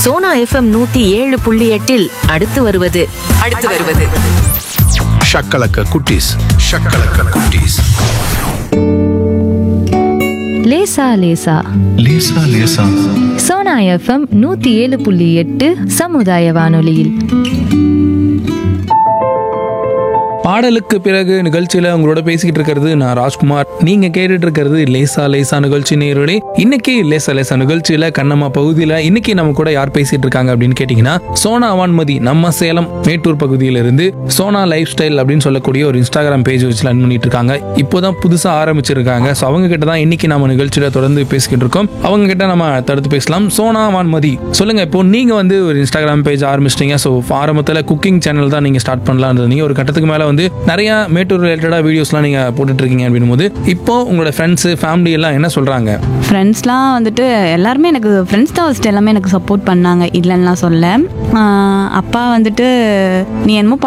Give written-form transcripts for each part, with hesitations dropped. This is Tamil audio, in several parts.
சோனா எஃப்எம் 107.8 அடுத்து வருவது ஷக்கலக்க குட்டீஸ். லேசா லேசா லேசா லேசா. சோனா எஃப்எம் 107.8 சமுதாய வானொலியில். பாடலுக்கு பிறகு நிகழ்ச்சியில உங்களோட பேசிக்கிட்டு இருக்கிறது நான் ராஜ்குமார். நீங்க கேட்டுட்டு இருக்கிறது லேசா லேசா நிகழ்ச்சி நேயர்களே. இன்னைக்கு லேசா லேசா நிகழ்ச்சியில கண்ணம்மா பகுதியில இன்னைக்கு நம்ம கூட யார் பேசிட்டு இருக்காங்க அப்படின்னு கேட்டீங்கன்னா, சோனா வான்மதி நம்ம சேலம் மேட்டூர் பகுதியில இருந்து சோனா லைஃப் ஸ்டைல் அப்படின்னு சொல்லக்கூடிய ஒரு இன்ஸ்டாகிராம் பேஜ் வச்சு ரன் பண்ணிட்டு இருக்காங்க. இப்போதான் புதுசா ஆரம்பிச்சிருக்காங்க. ஸோ அவங்க கிட்ட தான் இன்னைக்கு நம்ம நிகழ்ச்சியில தொடர்ந்து பேசிக்கிட்டு இருக்கோம். அவங்க கிட்ட நம்ம தடுத்து பேசலாம். சோனா வான்மதி, சொல்லுங்க, இப்போ நீங்க வந்து ஒரு இன்ஸ்டாகிராம் பேஜ் ஆரம்பிச்சிட்டீங்க. ஸோ ஆரம்பத்தில் குக்கிங் சேனல் தான் நீங்க ஸ்டார்ட் பண்ணலாம். நீங்க ஒரு கட்டத்துக்கு மேல வந்து நிறைய மேட்டூர் ரிலேட்டடா வீடியோஸ்லாம் நீங்க போட்டுட்டு இருக்கீங்க அப்படின்னும் போது, இப்போ உங்களோட ஃப்ரெண்ட்ஸ் ஃபேமிலி எல்லாம் என்ன சொல்றாங்க? ஃப்ரெண்ட்ஸ்லாம் வந்துட்டு எல்லாருமே எனக்கு ஃப்ரெண்ட்ஸ் தான் ஃபஸ்ட்டு எல்லாமே எனக்கு சப்போர்ட் பண்ணாங்க, இல்லைன்னா சொல்ல. அப்பா வந்துட்டு நீ என்னமோ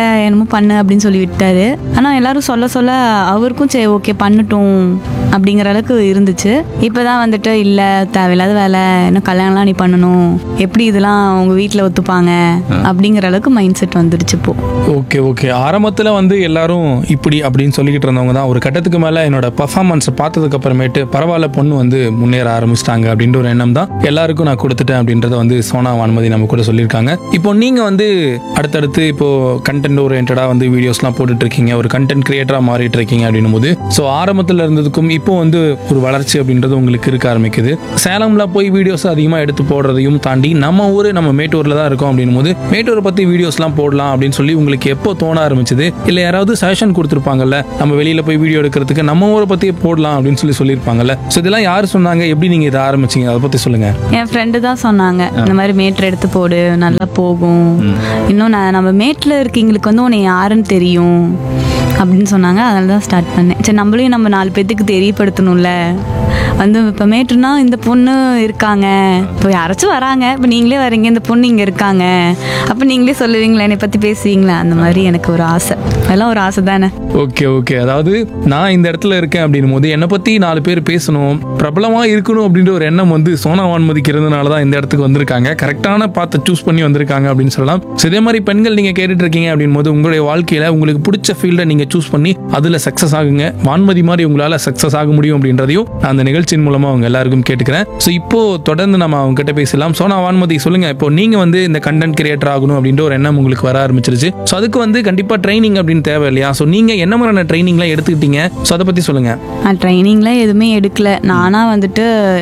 பண்ணு அப்படின்னு சொல்லி விட்டாரு. ஆனால் எல்லாரும் சொல்ல சொல்ல அவருக்கும் சரி ஓகே பண்ணட்டும் அப்படிங்கிற அளவுக்கு இருந்துச்சு. இப்போதான் வந்துட்டு இல்லை தேவையில்லாத வேலை, இன்னும் கல்யாணம்லாம் நீ பண்ணணும், எப்படி இதெல்லாம் உங்க வீட்டில் ஒத்துப்பாங்க அப்படிங்கிற அளவுக்கு மைண்ட் செட் வந்துடுச்சு இப்போ. ஓகே ஆரம்பத்தில் வந்து எல்லாரும் இப்படி அப்படின்னு சொல்லிக்கிட்டு இருந்தவங்க தான் ஒரு கட்டத்துக்கு மேலே என்னோட பர்ஃபார்மன்ஸை பார்த்ததுக்கு அப்புறமேட்டு பரவாயில்ல பொண்ணு வந்து முன்னேற ஆரம்பிச்சிட்டாங்க அப்படின்ற ஒரு எண்ணம் தான் எல்லாருக்கும் நான் கொடுத்துட்டேன் அப்படின்றத வந்து சோனா வான்மதி நம்ம கூட சொல்லியிருக்காங்க. இப்போ நீங்க வந்து அடுத்தடுத்து இப்போ கண்டென்ட் ஓரியன்டா வந்து வீடியோஸ்லாம் போட்டுட்டு இருக்கீங்க, ஒரு கண்டென்ட் கிரியேட்டரா மாறிட்டு இருக்கீங்க அப்படின்னும் போது, ஸோ ஆரம்பத்தில் இருந்ததுக்கும் இப்போ வந்து ஒரு வளர்ச்சி அப்படின்றது உங்களுக்கு இருக்க ஆரம்பிக்குது. சேலம்ல போய் வீடியோஸ் அதிகமாக எடுத்து போடுறதையும் தாண்டி நம்ம ஊர் நம்ம மேட்டூர்ல தான் இருக்கோம் அப்படின்னும் போது மேட்டூரை பத்தி வீடியோஸ்லாம் போடலாம் அப்படின்னு சொல்லி உங்களுக்கு எப்போ தோண ஆரம்பிச்சது? இல்லை யாராவது சஜஷன் கொடுத்துருப்பாங்கல்ல, நம்ம வெளியில போய் வீடியோ எடுக்கிறதுக்கு நம்ம ஊரை பத்தி போடலாம் அப்படின்னு சொல்லியிருப்பாங்கல்ல, ஸோ இதெல்லாம் யார் சொன்னாங்க, எப்படி நீங்க இதை ஆரம்பிச்சீங்க, அதை பத்தி சொல்லுங்க. என் ஃப்ரெண்டு தான் சொன்னாங்க, இந்த மாதிரி மேட்ரு எடுத்து போடு நல்லா போகும், இன்னும் நம்ம மேட்டில் இருக்கீங்களுக்கு வந்து உன்னை யாருன்னு தெரியும் அப்படின்னு சொன்னாங்க. அதனால தான் ஸ்டார்ட் பண்ணேன். சரி நம்மளையும் நம்ம 4 பேத்துக்கு தெரியப்படுத்தணும்ல. வந்து இப்போ மேட்டுனா இந்த பொண்ணு இருக்காங்க, இப்போ யாராச்சும் வராங்க, இப்போ நீங்களே வரீங்க, இந்த பொண்ணு இங்கே இருக்காங்க, அப்போ நீங்களே சொல்லுவீங்களா, என்னை பற்றி பேசுவீங்களா, அந்த மாதிரி எனக்கு ஒரு ஆசை. அதெல்லாம் ஒரு ஆசை தானே. ஓகே அதாவது நான் இந்த இடத்துல இருக்கேன் அப்படின்னும் போது என்னை பற்றி 4 பேர் பேசணும், பிரபலமாக இருக்கணும் அப்படின்ற ஒரு எண்ணம் வந்து சோனா வான்மதிக்கு இருந்தனால தான் இந்த இடத்துக்கு வந்திருக்காங்க. கரெக்டான பார்த்து சூஸ் பண்ணி வந்திருக்காங்க அப்படின்னு சொல்லலாம். ஸோ இதே மாதிரி பெண்கள் நீங்கள் கேட்டுட்டு இருக்கீங்க அப்படின் போது உங்களுடைய வாழ்க்கையில் உங்களுக்கு பிடிச்ச ஃபீல்டை நீங்கள் சூஸ் பண்ணி அதில் சக்ஸஸ் ஆகுங்க. வான்மதி மாதிரி உங்களால் சக்ஸஸ் ஆக முடியும் அப்படின்றதையும் நான் அந்த நிகழ்ச்சியின் மூலமாக அவங்க எல்லாருக்கும் கேட்டுக்கிறேன். ஸோ இப்போ தொடர்ந்து நம்ம அவங்க கிட்ட பேசலாம். சோனா வான்மதி, சொல்லுங்க, இப்போ நீங்கள் வந்து இந்த கண்டென்ட் கிரியேட்டர் ஆகணும் அப்படின்ற ஒரு எண்ணம் உங்களுக்கு வர ஆரம்பிச்சிருச்சு. ஸோ அதுக்கு வந்து கண்டிப்பாக ட்ரைனிங் அப்படின்னு தேவை இல்லையா? ஸோ நீங்கள் என்ன மாதிரியான ட்ரைனிங்லாம் எடுத்துக்கிட்டீங்க? ஸோ அதை பற்றி சொல்லுங்க. ட்ரைனிங்லாம் எதுவுமே எடுக்கல. நானா வந்துட்டு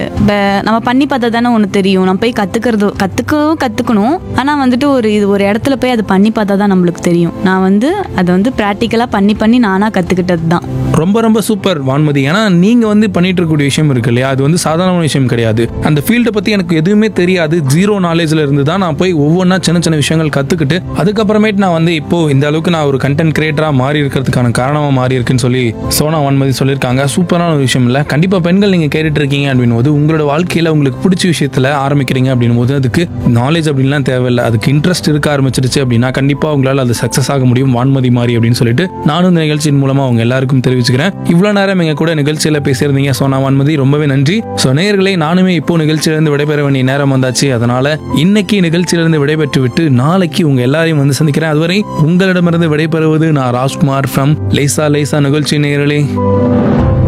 நம்ம பண்ணி பார்த்தா தானே ஒன்று தெரியும். நம்ம போய் கற்றுக்கணும். ஆனால் வந்துட்டு ஒரு இடத்துல போய் அது பண்ணி பார்த்தா தான் நம்மளுக்கு தெரியும். நான் வந்து அதை வந்து ப்ராக்டிக்கலாக பண்ணி நானாக கற்றுக்கிட்டது தான். ரொம்ப சூப்பர் வான்மதி. ஏன்னா நீங்கள் வந்து பண்ணிட்டு இருக்கக்கூடிய விஷயம் இருக்கு இல்லையா, அது வந்து சாதாரண விஷயம் கிடையாது. அந்த ஃபீல்டை பற்றி எனக்கு எதுவுமே தெரியாது, 0 நாலேஜில் இருந்து தான் நான் போய் ஒவ்வொன்றா சின்ன விஷயங்கள் கற்றுக்கிட்டு அதுக்கப்புறமேட்டு நான் வந்து இப்போ இந்த அளவுக்கு நான் ஒரு கண்டென்ட் கிரியேட்டராக மாறி இருக்கிறதுக்கான காரணமாக மாறி இருக்குன்னு சொல்லி சோனா வான்மதி சொல்லியிருக்காங்க. சூப்பரான ஒரு விஷயம் இல்லை? கண்டிப்பாக பெண்கள் நீங்கள் கேட்டுட்டு இருக்கீங்க அப்படின் போது உங்களோட வாழ்க்கையில் உங்களுக்கு பிடிச்ச விஷயத்தில் ஆரம்பிக்கிறீங்க அப்படின் போது அதுக்கு நாலேஜ் அப்படின்லாம் தேவையில்லை, அதுக்கு இன்ட்ரெஸ்ட் இருக்க ஆரம்பிச்சிருச்சு அப்படின்னா கண்டிப்பாக உங்களால் அது சக்ஸஸ் ஆக முடியும் வான்மதி மாதிரி அப்படின்னு சொல்லிட்டு நானும் இந்த நிகழ்ச்சியின் மூலமாக அவங்க எல்லாருக்கும் தெரிவிச்சுக்கிறேன். இவ்வளோ நேரம் எங்க கூட நிகழ்ச்சியில் பேசியிருந்தீங்க சோனா வான்மதி, ரொம்பவே நன்றி. ஸோ நேயர்களே, நானுமே இப்போ நிகழ்ச்சியிலிருந்து விடைபெற வேண்டிய நேரம் வந்தாச்சு. அதனால இன்னைக்கு நிகழ்ச்சியிலிருந்து விடைபெற்று விட்டு நாளைக்கு உங்க எல்லாரையும் வந்து சந்திக்கிறேன். அதுவரை உங்களிடமிருந்து விடைபெறுவது நான் ராஜ்குமார் ஃப்ரம் லேசா லேசா நிகழ்ச்சி நேயர்களே.